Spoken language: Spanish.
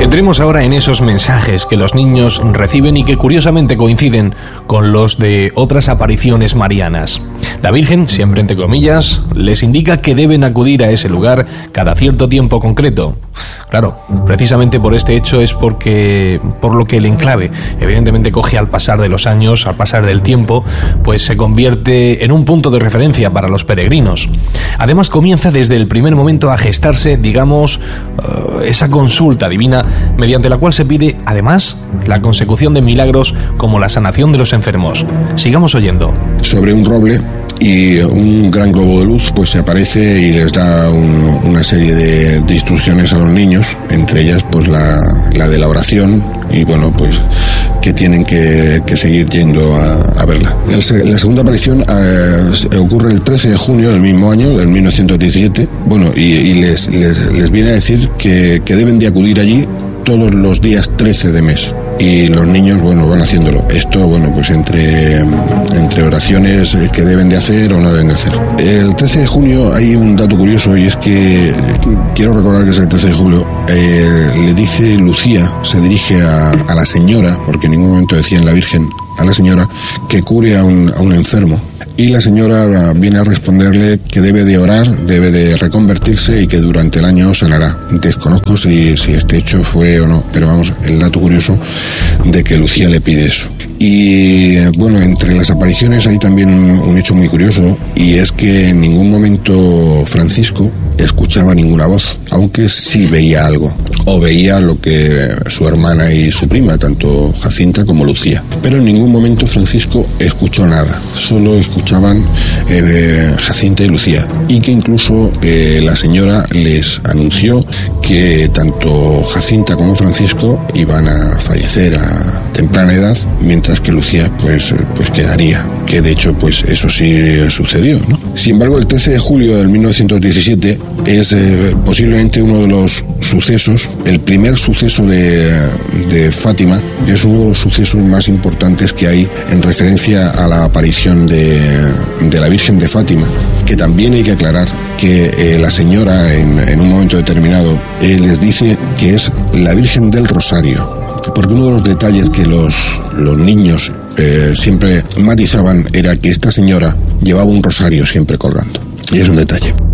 Entremos ahora en esos mensajes que los niños reciben y que curiosamente coinciden con los de otras apariciones marianas. La Virgen, siempre entre comillas, les indica que deben acudir a ese lugar cada cierto tiempo concreto. Claro, precisamente por este hecho es por lo que el enclave evidentemente coge al pasar de los años, al pasar del tiempo, pues se convierte en un punto de referencia para los peregrinos. Además comienza desde el primer momento a gestarse, digamos, esa consulta divina mediante la cual se pide, además, la consecución de milagros como la sanación de los enfermos. Sigamos oyendo. Sobre un roble y un gran globo de luz pues se aparece y les da una serie de instrucciones a los niños, entre ellas pues la de la oración, y bueno, pues que tienen que seguir yendo a verla. La segunda aparición ocurre el 13 de junio del mismo año, del 1917, bueno, y les viene a decir que deben de acudir allí todos los días 13 de mes. Y los niños, bueno, van haciéndolo. Esto, bueno, pues entre oraciones que deben de hacer o no deben de hacer. El 13 de junio hay un dato curioso, y es que quiero recordar que es el 13 de julio. Le dice Lucía, se dirige a la señora, porque en ningún momento decían la Virgen, a la señora, que cure a un enfermo. Y la señora viene a responderle que debe de orar, debe de reconvertirse y que durante el año sanará. Desconozco si este hecho fue o no, pero vamos, el dato curioso de que Lucía le pide eso. Y bueno, entre las apariciones hay también un hecho muy curioso, y es que en ningún momento Francisco escuchaba ninguna voz, aunque sí veía algo, o veía lo que su hermana y su prima, tanto Jacinta como Lucía. Pero en ningún momento Francisco escuchó nada, solo escuchaban Jacinta y Lucía, y que incluso la señora les anunció que tanto Jacinta como Francisco iban a fallecer a temprana edad, mientras que Lucía pues quedaría, que de hecho pues eso sí sucedió, ¿no? Sin embargo, el 13 de julio del 1917 es posiblemente uno de los sucesos, el primer suceso de Fátima, que es uno de los sucesos más importantes que hay en referencia a la aparición de la Virgen de Fátima, que también hay que aclarar que la señora en un momento determinado les dice que es la Virgen del Rosario, porque uno de los detalles que los niños siempre matizaban era que esta señora llevaba un rosario siempre colgando, y es un detalle.